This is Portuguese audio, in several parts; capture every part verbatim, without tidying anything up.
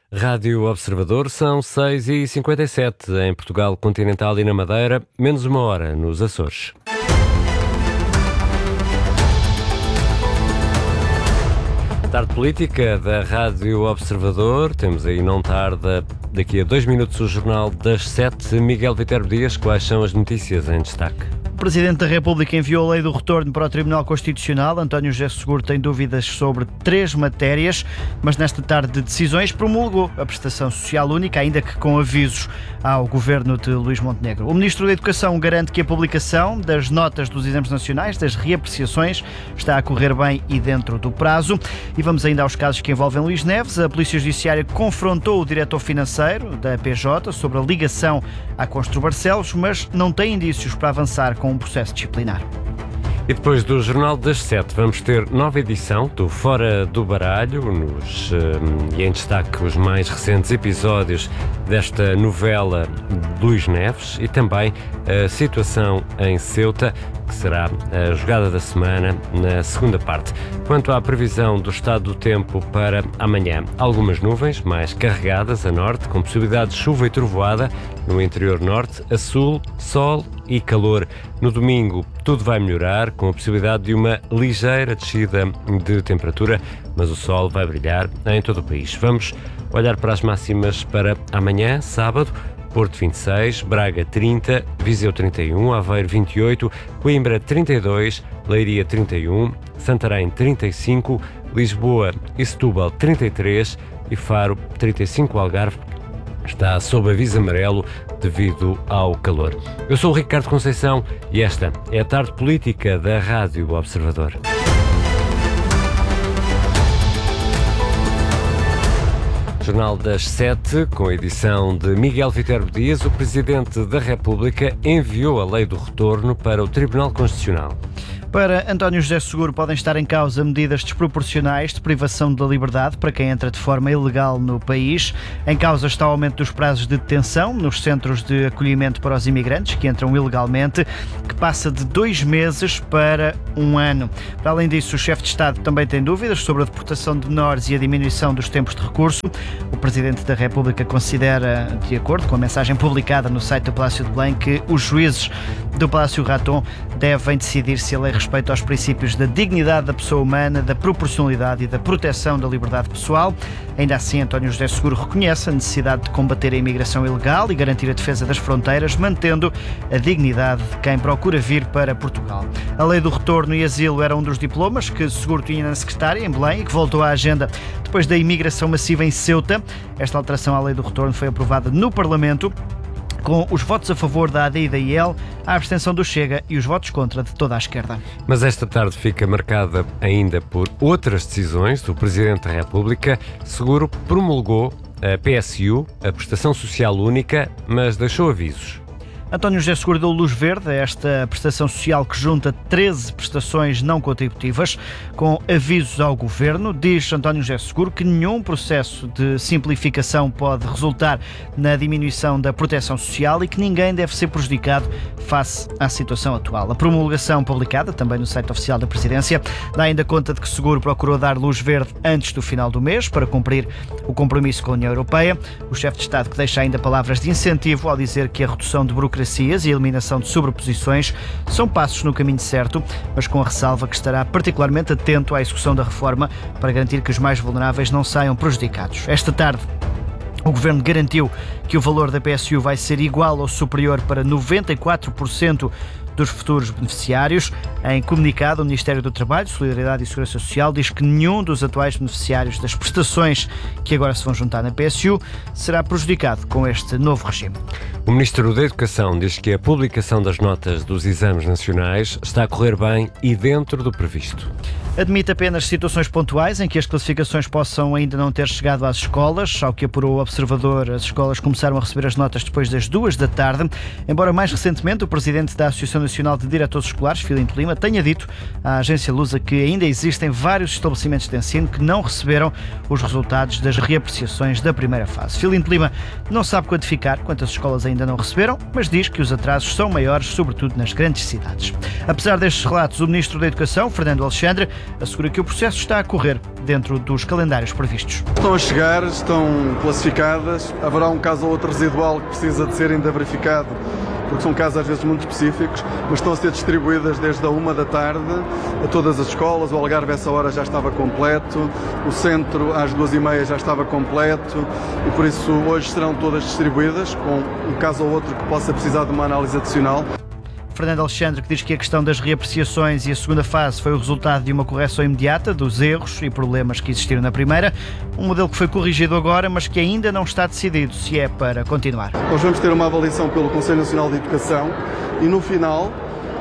Rádio Observador, são seis e cinquenta e sete em Portugal continental e na Madeira, menos uma hora nos Açores. Tarde política da Rádio Observador. Temos aí, não tarda, daqui a dois minutos, o Jornal das Sete. Miguel Viterbo Dias, quais são as notícias em destaque? O Presidente da República enviou a lei do retorno para o Tribunal Constitucional. António José Seguro tem dúvidas sobre três matérias, mas nesta tarde de decisões promulgou a prestação social única, ainda que com avisos ao governo de Luís Montenegro. O Ministro da Educação garante que a publicação das notas dos exames nacionais, das reapreciações, está a correr bem e dentro do prazo. E vamos ainda aos casos que envolvem Luís Neves. A Polícia Judiciária confrontou o diretor financeiro da P J sobre a ligação à Constru Barcelos, mas não tem indícios para avançar com um processo disciplinar. E depois do Jornal das Sete vamos ter nova edição do Fora do Baralho, nos, um, e em destaque os mais recentes episódios desta novela Luís Neves e também a situação em Ceuta, que será a jogada da semana na segunda parte. Quanto à previsão do estado do tempo para amanhã, algumas nuvens mais carregadas a norte, com possibilidade de chuva e trovoada no interior norte, a sul, sol e calor. No domingo tudo vai melhorar, com a possibilidade de uma ligeira descida de temperatura, mas o sol vai brilhar em todo o país. Vamos olhar para as máximas para amanhã, sábado. Porto vinte e seis, Braga trinta, Viseu trinta e um, Aveiro vinte e oito, Coimbra trinta e dois, Leiria trinta e um, Santarém trinta e cinco, Lisboa e Setúbal trinta e três e Faro trinta e cinco. Algarve está sob aviso amarelo devido ao calor. Eu sou o Ricardo Conceição e esta é a tarde política da Rádio Observador. Jornal das Sete, com a edição de Miguel Viterbo Dias. O Presidente da República enviou a lei do retorno para o Tribunal Constitucional. Para António José Seguro, podem estar em causa medidas desproporcionais de privação da liberdade para quem entra de forma ilegal no país. Em causa está o aumento dos prazos de detenção nos centros de acolhimento para os imigrantes que entram ilegalmente, que passa de dois meses para um ano. Para além disso, o chefe de Estado também tem dúvidas sobre a deportação de menores e a diminuição dos tempos de recurso. O Presidente da República considera, de acordo com a mensagem publicada no site do Palácio de Belém, que os juízes do Palácio Raton devem decidir se a lei respeita aos princípios da dignidade da pessoa humana, da proporcionalidade e da proteção da liberdade pessoal. Ainda assim, António José Seguro reconhece a necessidade de combater a imigração ilegal e garantir a defesa das fronteiras, mantendo a dignidade de quem procura vir para Portugal. A lei do retorno e asilo era um dos diplomas que Seguro tinha na secretária em Belém e que voltou à agenda depois da imigração massiva em Ceuta. Esta alteração à lei do retorno foi aprovada no Parlamento, com os votos a favor da A D e da I E L, a abstenção do Chega e os votos contra de toda a esquerda. Mas esta tarde fica marcada ainda por outras decisões do Presidente da República. Seguro promulgou a P S U, a Prestação Social Única, mas deixou avisos. António José Seguro deu luz verde a esta prestação social que junta treze prestações não contributivas, com avisos ao Governo. Diz António José Seguro que nenhum processo de simplificação pode resultar na diminuição da proteção social e que ninguém deve ser prejudicado face à situação atual. A promulgação, publicada também no site oficial da Presidência, dá ainda conta de que Seguro procurou dar luz verde antes do final do mês para cumprir o compromisso com a União Europeia. O chefe de Estado que deixa ainda palavras de incentivo ao dizer que a redução de burocracia e a eliminação de sobreposições são passos no caminho certo, mas com a ressalva que estará particularmente atento à execução da reforma para garantir que os mais vulneráveis não saiam prejudicados. Esta tarde, o Governo garantiu que o valor da P S U vai ser igual ou superior para noventa e quatro por cento dos futuros beneficiários. Em comunicado, o Ministério do Trabalho, Solidariedade e Segurança Social diz que nenhum dos atuais beneficiários das prestações que agora se vão juntar na P S U será prejudicado com este novo regime. O Ministro da Educação diz que a publicação das notas dos exames nacionais está a correr bem e dentro do previsto. Admite apenas situações pontuais em que as classificações possam ainda não ter chegado às escolas. Ao que apurou o Observador, as escolas começaram a receber as notas depois das duas da tarde, embora mais recentemente o Presidente da Associação Nacional de Diretores Escolares, Filinto Lima, tenha dito à agência Lusa que ainda existem vários estabelecimentos de ensino que não receberam os resultados das reapreciações da primeira fase. Filinto Lima não sabe quantificar quantas escolas ainda não receberam, mas diz que os atrasos são maiores, sobretudo nas grandes cidades. Apesar destes relatos, o Ministro da Educação, Fernando Alexandre, assegura que o processo está a correr dentro dos calendários previstos. Estão a chegar, estão classificadas, haverá um caso ou outro residual que precisa de ser ainda verificado, porque são casos às vezes muito específicos, mas estão a ser distribuídas desde a uma da tarde a todas as escolas. O Algarve, essa hora, já estava completo, o centro, às duas e meia, já estava completo, e por isso hoje serão todas distribuídas, com um caso ou outro que possa precisar de uma análise adicional. Fernando Alexandre, que diz que a questão das reapreciações e a segunda fase foi o resultado de uma correção imediata dos erros e problemas que existiram na primeira, um modelo que foi corrigido agora, mas que ainda não está decidido se é para continuar. Nós vamos ter uma avaliação pelo Conselho Nacional de Educação e no final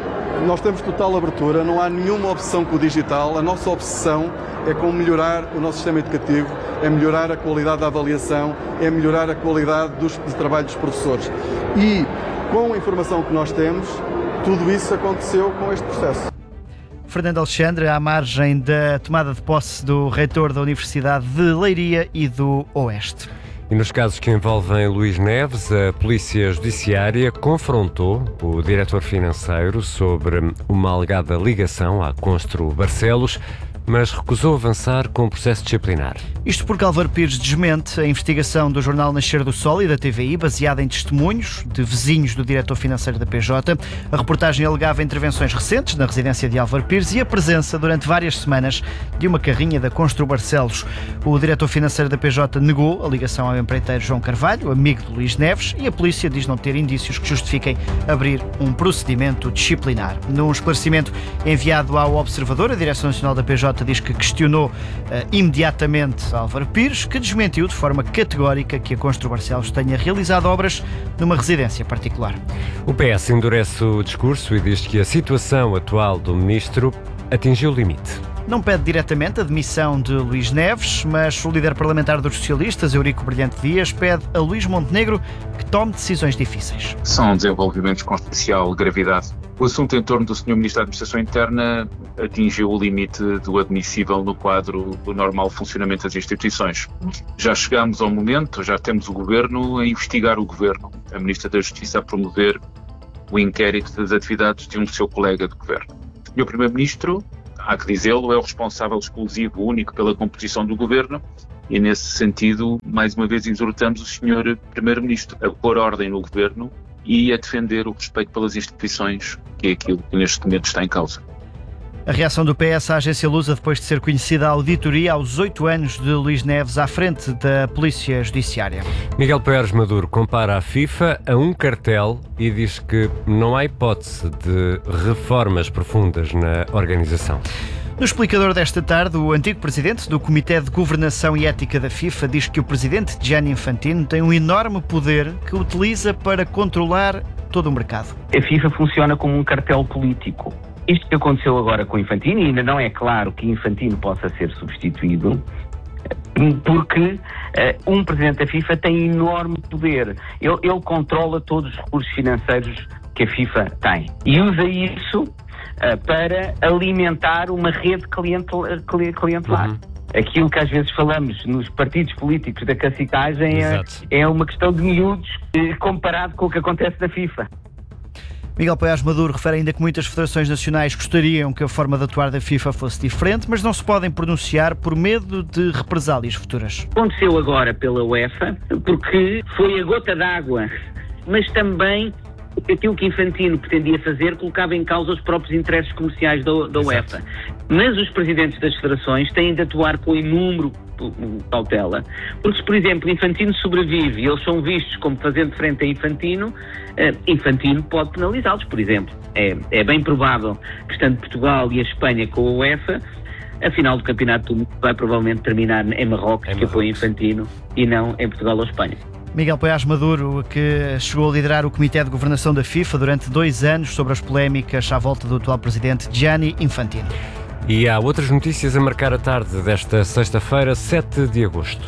nós temos total abertura, não há nenhuma obsessão com o digital. A nossa obsessão é com melhorar o nosso sistema educativo, é melhorar a qualidade da avaliação, é melhorar a qualidade dos, do trabalho dos professores. E com a informação que nós temos, tudo isso aconteceu com este processo. Fernando Alexandre, à margem da tomada de posse do reitor da Universidade de Leiria e do Oeste. E nos casos que envolvem Luís Neves, a Polícia Judiciária confrontou o diretor financeiro sobre uma alegada ligação à Constro Barcelos, mas recusou avançar com o processo disciplinar. Isto porque Álvaro Pires desmente a investigação do jornal Nascer do Sol e da T V I, baseada em testemunhos de vizinhos do diretor financeiro da P J. A reportagem alegava intervenções recentes na residência de Álvaro Pires e a presença, durante várias semanas, de uma carrinha da Constro Barcelos. O diretor financeiro da P J negou a ligação ao empreiteiro João Carvalho, amigo de Luís Neves, e a polícia diz não ter indícios que justifiquem abrir um procedimento disciplinar. Num esclarecimento enviado ao Observador, a Direção Nacional da P J diz que questionou uh, imediatamente Álvaro Pires, que desmentiu de forma categórica que a Constro Barcelos tenha realizado obras numa residência particular. O P S endurece o discurso e diz que a situação atual do ministro atingiu o limite. Não pede diretamente a demissão de Luís Neves, mas o líder parlamentar dos socialistas, Eurico Brilhante Dias, pede a Luís Montenegro que tome decisões difíceis. São desenvolvimentos com especial gravidade. O assunto em torno do senhor Ministro da Administração Interna atingiu o limite do admissível no quadro do normal funcionamento das instituições. Já chegamos ao momento, já temos o Governo a investigar o Governo, a Ministra da Justiça a promover o inquérito das atividades de um seu colega de Governo. O senhor Primeiro-Ministro, há que dizê-lo, é o responsável exclusivo, único pela composição do Governo e, nesse sentido, mais uma vez exortamos o senhor Primeiro-Ministro a pôr ordem no Governo e a defender o respeito pelas instituições, que é aquilo que neste momento está em causa. A reação do P S à agência Lusa depois de ser conhecida a auditoria aos oito anos de Luís Neves à frente da Polícia Judiciária. Miguel Poiares Maduro compara a FIFA a um cartel e diz que não há hipótese de reformas profundas na organização. No explicador desta tarde, o antigo presidente do Comitê de Governação e Ética da FIFA diz que o presidente Gianni Infantino tem um enorme poder que utiliza para controlar todo o mercado. A FIFA funciona como um cartel político. Isto que aconteceu agora com Infantino, e ainda não é claro que Infantino possa ser substituído, porque uh, um presidente da FIFA tem enorme poder. Ele, ele controla todos os recursos financeiros que a FIFA tem e usa isso uh, para alimentar uma rede clientelar. clientelar. Uhum. Aquilo que às vezes falamos nos partidos políticos da cacicagem é, é uma questão de miúdos eh, comparado com o que acontece na FIFA. Miguel Poiares Maduro refere ainda que muitas federações nacionais gostariam que a forma de atuar da FIFA fosse diferente, mas não se podem pronunciar por medo de represálias futuras. Aconteceu agora pela UEFA, porque foi a gota d'água, mas também aquilo que Infantino pretendia fazer colocava em causa os próprios interesses comerciais da, da UEFA. Mas os presidentes das federações têm de atuar com inúmero cautela, porque se, por exemplo, Infantino sobrevive e eles são vistos como fazendo frente a Infantino, uh, Infantino pode penalizá-los, por exemplo. É, é bem provável que, estando Portugal e a Espanha com a UEFA, a final do campeonato do mundo vai provavelmente terminar em Marrocos, em que apoia Infantino, e não em Portugal ou Espanha. Miguel Poiares Maduro, que chegou a liderar o Comitê de Governação da FIFA durante dois anos sobre as polémicas à volta do atual presidente Gianni Infantino. E há outras notícias a marcar a tarde desta sexta-feira, sete de agosto.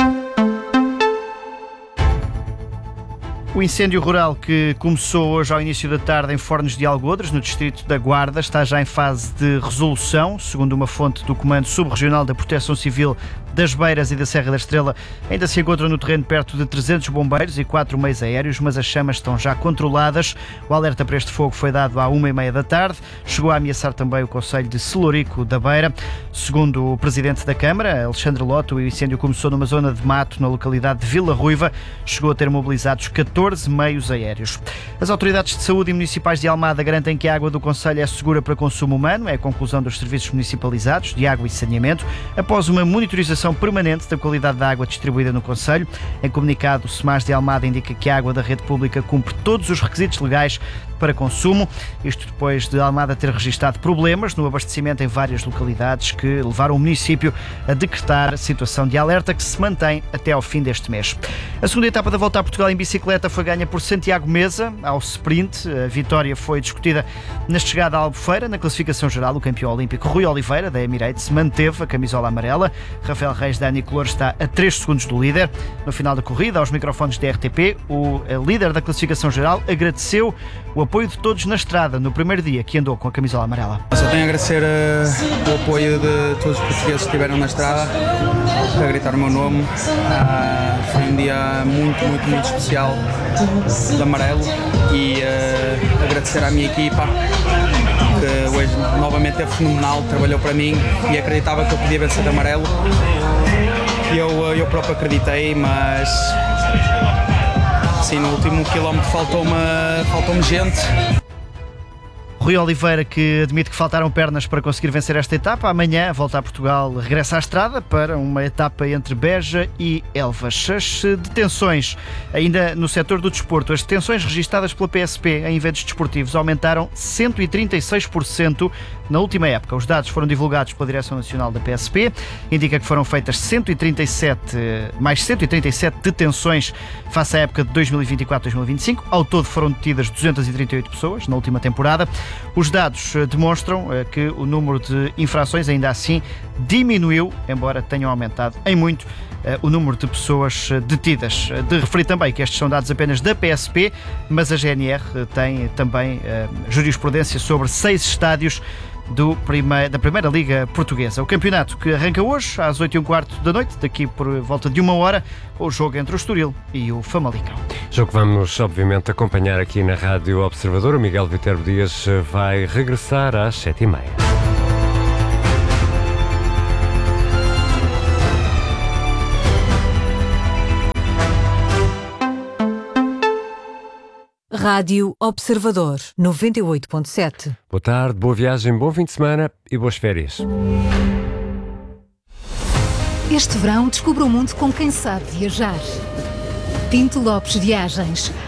O incêndio rural que começou hoje ao início da tarde em Fornos de Algodres, no distrito da Guarda, está já em fase de resolução, segundo uma fonte do Comando Subregional da Proteção Civil das Beiras e da Serra da Estrela ainda se encontram no terreno perto de trezentos bombeiros e quatro meios aéreos, mas as chamas estão já controladas. O alerta para este fogo foi dado à uma e meia da tarde. Chegou a ameaçar também o concelho de Celurico da Beira. Segundo o presidente da Câmara, Alexandre Lota, o incêndio começou numa zona de mato na localidade de Vila Ruiva. Chegou a ter mobilizados catorze meios aéreos. As autoridades de saúde e municipais de Almada garantem que a água do concelho é segura para consumo humano. É a conclusão dos serviços municipalizados de água e saneamento após uma monitorização permanente da qualidade da água distribuída no concelho. Em comunicado, o SEMAS de Almada indica que a água da rede pública cumpre todos os requisitos legais para consumo. Isto depois de Almada ter registado problemas no abastecimento em várias localidades que levaram o município a decretar situação de alerta que se mantém até ao fim deste mês. A segunda etapa da Volta a Portugal em bicicleta foi ganha por Santiago Mesa ao sprint. A vitória foi discutida na chegada à Albufeira. Na classificação geral, o campeão olímpico Rui Oliveira, da Emirates, manteve a camisola amarela. Rafael Reis da Anicolor está a três segundos do líder. No final da corrida, aos microfones da R T P, o líder da classificação geral agradeceu o apoio de todos na estrada no primeiro dia que andou com a camisola amarela. Só tenho a agradecer uh, o apoio de todos os portugueses que estiveram na estrada, a gritar o meu nome. Uh, foi um dia muito, muito, muito especial de amarelo e uh, agradecer à minha equipa, que hoje novamente é fenomenal, trabalhou para mim e acreditava que eu podia vencer de amarelo. E eu, eu próprio acreditei, mas sim, no último quilómetro faltou-me faltou-me gente. Rui Oliveira, que admite que faltaram pernas para conseguir vencer esta etapa. Amanhã, a Volta a Portugal regressa à estrada para uma etapa entre Beja e Elvas. As detenções, ainda no setor do desporto, as detenções registadas pela P S P em eventos desportivos aumentaram cento e trinta e seis por cento na última época. Os dados foram divulgados pela Direção Nacional da P S P. Indica que foram feitas cento e trinta e sete, mais cento e trinta e sete detenções face à época de dois mil e vinte e quatro a dois mil e vinte e cinco. Ao todo foram detidas duzentas e trinta e oito pessoas na última temporada. Os dados demonstram que o número de infrações ainda assim diminuiu, embora tenham aumentado em muito o número de pessoas detidas. De referir também que estes são dados apenas da P S P, mas a G N R tem também jurisprudência sobre seis estádios do primeir, da Primeira Liga Portuguesa. O campeonato que arranca hoje às oito e um quarto da noite, daqui por volta de uma hora, com o jogo entre o Estoril e o Famalicão. Jogo que vamos, obviamente, acompanhar aqui na Rádio Observador. O Miguel Viterbo Dias vai regressar às sete e meia. Rádio Observador, noventa e oito ponto sete. Boa tarde, boa viagem, bom fim de semana e boas férias. Este verão descubra o mundo com quem sabe viajar. Pinto Lopes Viagens.